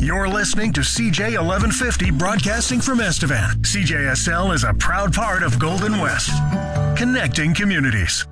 You're listening to CJ 1150 broadcasting from Estevan. CJSL is a proud part of Golden West, connecting communities.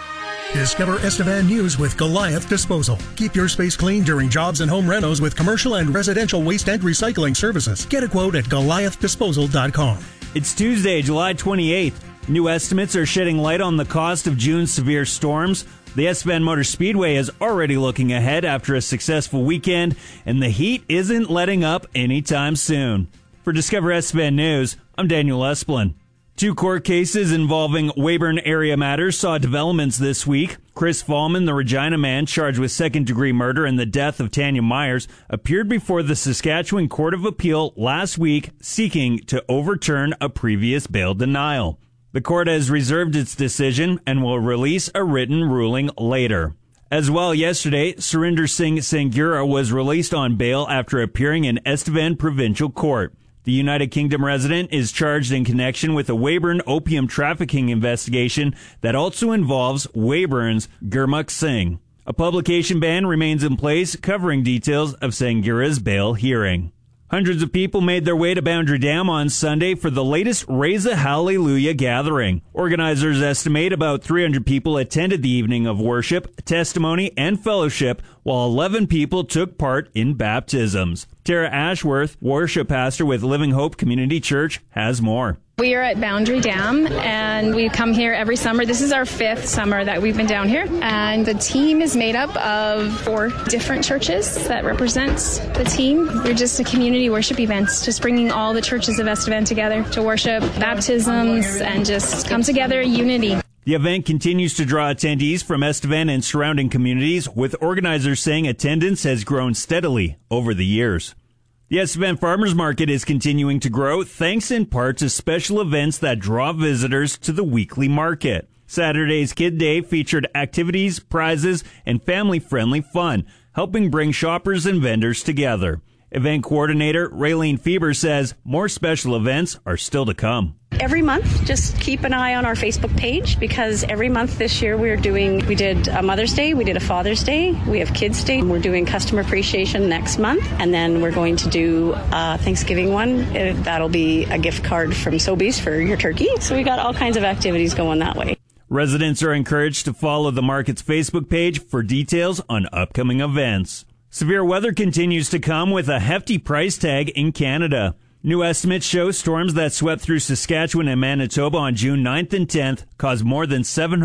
Discover Estevan News with Goliath Disposal. Keep your space clean during jobs and home renos with commercial and residential waste and recycling services. Get a quote at GoliathDisposal.com. It's Tuesday, July 28th. New estimates are shedding light on the cost of June's severe storms. The Estevan Motor Speedway is already looking ahead after a successful weekend, and the heat isn't letting up anytime soon. For Discover Estevan News, I'm Daniel Esplin. 2 court cases involving Weyburn area matters saw developments this week. Chris Fallman, the Regina man charged with second-degree murder in the death of Tanya Myers, appeared before the Saskatchewan Court of Appeal last week seeking to overturn a previous bail denial. The court has reserved its decision and will release a written ruling later. As well, yesterday, Surinder Singh Sangura was released on bail after appearing in Estevan Provincial Court. The United Kingdom resident is charged in connection with a Weyburn opium trafficking investigation that also involves Weyburn's Gurmukh Singh. A publication ban remains in place covering details of Sangura's bail hearing. Hundreds of people made their way to Boundary Dam on Sunday for the latest Raise a Hallelujah gathering. Organizers estimate about 300 people attended the evening of worship, testimony, and fellowship, while 11 people took part in baptisms. Tara Ashworth, worship pastor with Living Hope Community Church, has more. We are at Boundary Dam, and we come here every summer. This is our 5th summer that we've been down here, and the team is made up of 4 different churches that represents the team. We're just a community worship events, just bringing all the churches of Estevan together to worship, baptisms, and just come together in unity. The event continues to draw attendees from Estevan and surrounding communities, with organizers saying attendance has grown steadily over the years. The Estevan Farmers Market is continuing to grow thanks in part to special events that draw visitors to the weekly market. Saturday's Kid Day featured activities, prizes, and family-friendly fun, helping bring shoppers and vendors together. Event coordinator Raylene Fieber says more special events are still to come. Every month, just keep an eye on our Facebook page, because every month this year we did a Mother's Day, we did a Father's Day, we have Kids Day, we're doing Customer Appreciation next month, and then we're going to do a Thanksgiving one. That'll be a gift card from Sobeys for your turkey. So we got all kinds of activities going that way. Residents are encouraged to follow the market's Facebook page for details on upcoming events. Severe weather continues to come with a hefty price tag in Canada. New estimates show storms that swept through Saskatchewan and Manitoba on June 9th and 10th caused more than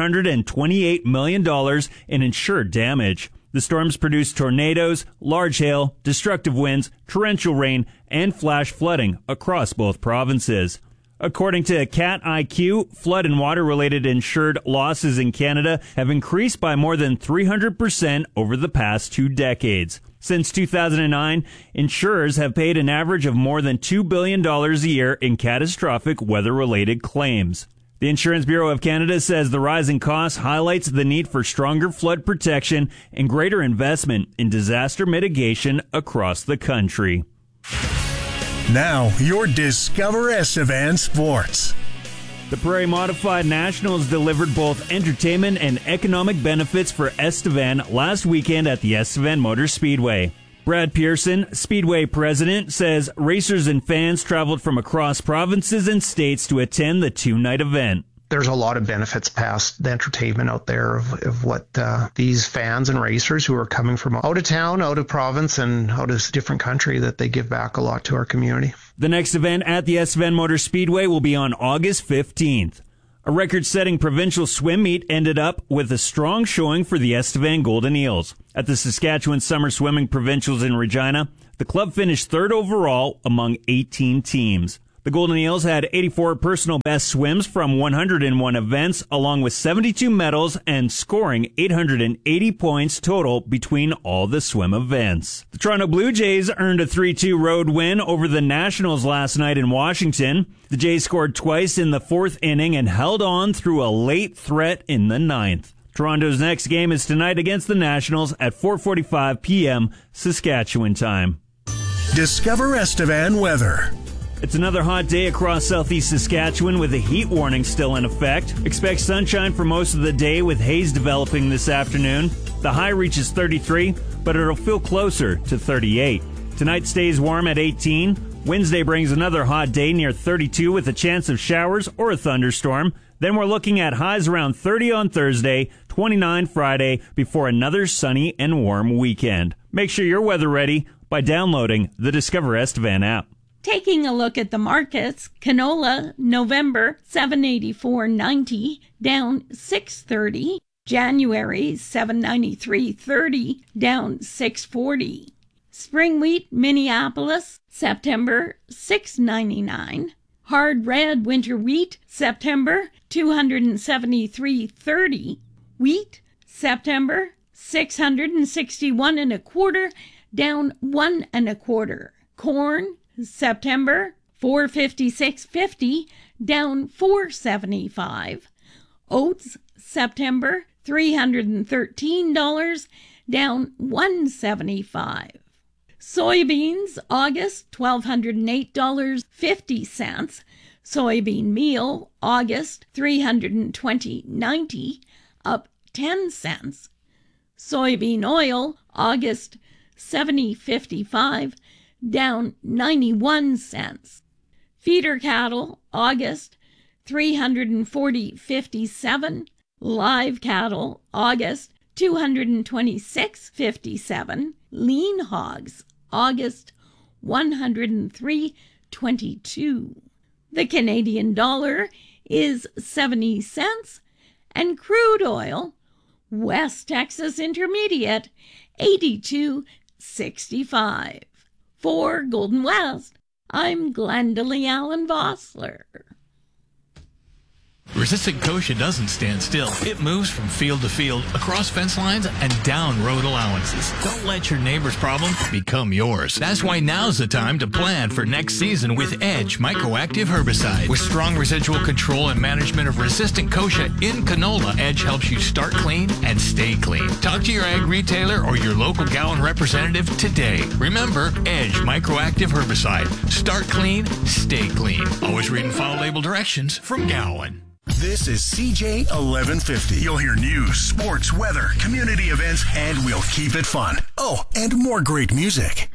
$728 million in insured damage. The storms produced tornadoes, large hail, destructive winds, torrential rain, and flash flooding across both provinces. According to Cat IQ, flood and water-related insured losses in Canada have increased by more than 300% over the past 2 decades. Since 2009, insurers have paid an average of more than $2 billion a year in catastrophic weather-related claims. The Insurance Bureau of Canada says the rising cost highlights the need for stronger flood protection and greater investment in disaster mitigation across the country. Now, your Discover Estevan Sports. The Prairie Modified Nationals delivered both entertainment and economic benefits for Estevan last weekend at the Estevan Motor Speedway. Brad Pearson, Speedway president, says racers and fans traveled from across provinces and states to attend the 2-night event. There's a lot of benefits past the entertainment out there of what these fans and racers who are coming from out of town, out of province, and out of different country, that they give back a lot to our community. The next event at the Estevan Motor Speedway will be on August 15th. A record-setting provincial swim meet ended up with a strong showing for the Estevan Golden Eels. At the Saskatchewan Summer Swimming Provincials in Regina, the club finished 3rd overall among 18 teams. The Golden Eels had 84 personal best swims from 101 events, along with 72 medals and scoring 880 points total between all the swim events. The Toronto Blue Jays earned a 3-2 road win over the Nationals last night in Washington. The Jays scored twice in the 4th inning and held on through a late threat in the 9th. Toronto's next game is tonight against the Nationals at 4:45 p.m. Saskatchewan time. Discover Estevan weather. It's another hot day across southeast Saskatchewan with a heat warning still in effect. Expect sunshine for most of the day with haze developing this afternoon. The high reaches 33, but it'll feel closer to 38. Tonight stays warm at 18. Wednesday brings another hot day near 32 with a chance of showers or a thunderstorm. Then we're looking at highs around 30 on Thursday, 29 Friday, before another sunny and warm weekend. Make sure you're weather ready by downloading the Discover Estevan app. Taking a look at the markets, canola, November, $784.90, down $6.30. January, $793.30, down $6.40. Spring wheat, Minneapolis, September, $6.99. Hard red winter wheat, September, $273.30. Wheat, September, $661.25, down $1.25. Corn, September, $456.50, down $4.75. Oats, September, $313, down $1.75. Soybeans, August, $1,208.50. Soybean meal, August, $320.90, up 10 cents. Soybean oil, August, $70.55, down 91 cents. Feeder cattle, August, $340.57. Live cattle, August, $226.57. Lean hogs, August, $103.22. The Canadian dollar is 70 cents, and crude oil, West Texas Intermediate, 82.65. For Golden West, I'm Glendalee Allen Vossler. Resistant Kochia doesn't stand still. It moves from field to field, across fence lines, and down road allowances. Don't let your neighbor's problem become yours. That's why now's the time to plan for next season with Edge Microactive Herbicide. With strong residual control and management of resistant Kochia in canola, Edge helps you start clean and stay clean. Talk to your ag retailer or your local Gowan representative today. Remember, Edge Microactive Herbicide. Start clean, stay clean. Always read and follow label directions from Gowan. This is CJ 1150. You'll hear news, sports, weather, community events, and we'll keep it fun. Oh, and more great music.